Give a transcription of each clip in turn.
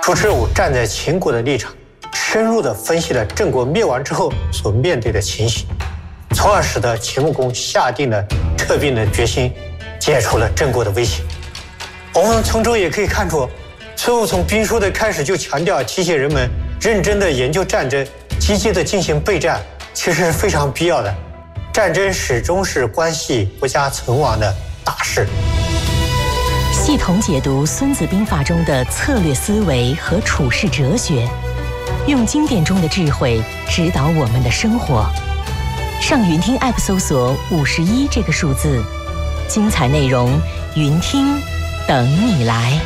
朱之武站在秦国的立场，深入地分析了郑国灭亡之后所面对的情形，从而使得秦穆公下定了撤兵的决心，解除了郑国的威胁。我们从中也可以看出，孙武从兵书的开始就强调提醒人们认真地研究战争，积极地进行备战，其实是非常必要的。战争始终是关系国家存亡的大事。 系统解读《孙子兵法》中的策略思维和处世哲学，用经典中的智慧指导我们的生活。上云听 App 搜索51这个数字，精彩内容云听等你来。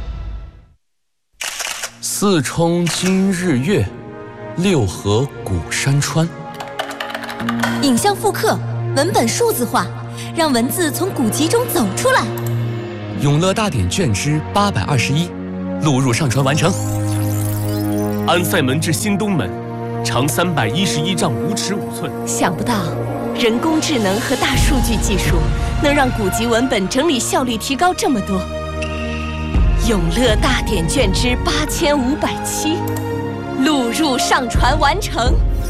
四冲今日月，六合古山川。 影像复刻，文本数字化，让文字从古籍中走出来。 永乐大典卷之821，录入上传完成。安塞门至新东门，长311丈5尺5寸。 想不到，人工智能和大数据技术能让古籍文本整理效率提高这么多。永乐大典卷之8507，录入上传完成。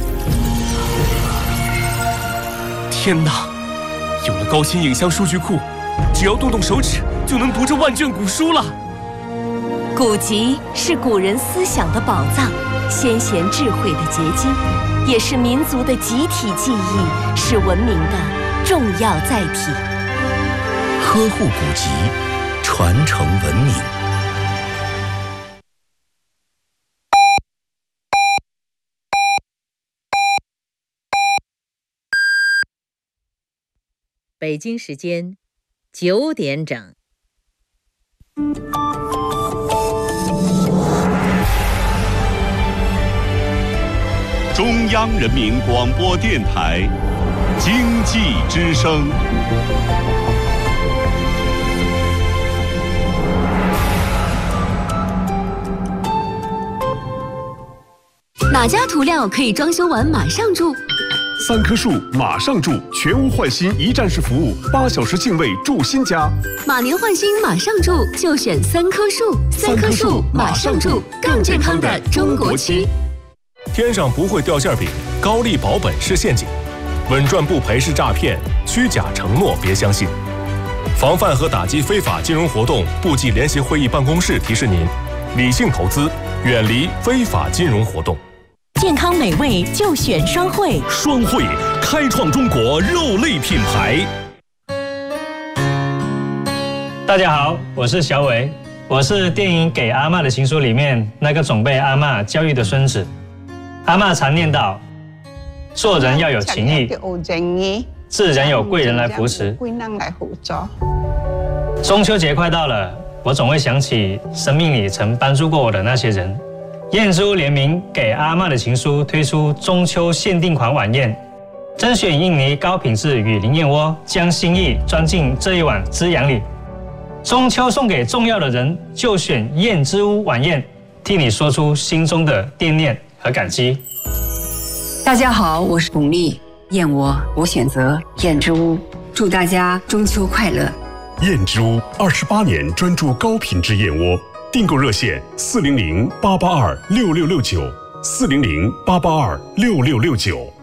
天哪！有了高清影像数据库，只要动动手指就能读这万卷古书了。 古籍是古人思想的宝藏，先贤智慧的结晶，也是民族的集体记忆，是文明的重要载体。 呵护古籍，传承文明。 北京时间9点整。 中央人民广播电台经济之声。 哪家涂料可以装修完马上住 ？3棵树马上住，全屋换新一站式服务，8小时净位住新家。 马年换新马上住，就选3棵树。3棵树马上住，更健康的中国区。 天上不会掉馅饼，高利保本是陷阱，稳赚不赔是诈骗，虚假承诺别相信。防范和打击非法金融活动部际联席会议办公室提示您：理性投资，远离非法金融活动。 健康美味就选双汇， 双汇开创中国肉类品牌。 大家好，我是小伟，我是电影《给阿嬷的情书》里面那个总被阿嬷教育的孙子。阿嬷常念叨：做人要有情义，自然有贵人来扶持。中秋节快到了，我总会想起生命里曾帮助过我的那些人。燕之屋联名给阿嬷的情书推出中秋限定款晚宴，甄选印尼高品质雨林燕窝，将心意装进这一碗滋养里。中秋送给重要的人，就选燕之屋晚宴，替你说出心中的惦念和感激。 大家好，我是巩俐，燕窝我选择燕之屋，祝大家中秋快乐。 燕之屋28年专注高品质燕窝。订购热线400-882-6669，400-882-6669。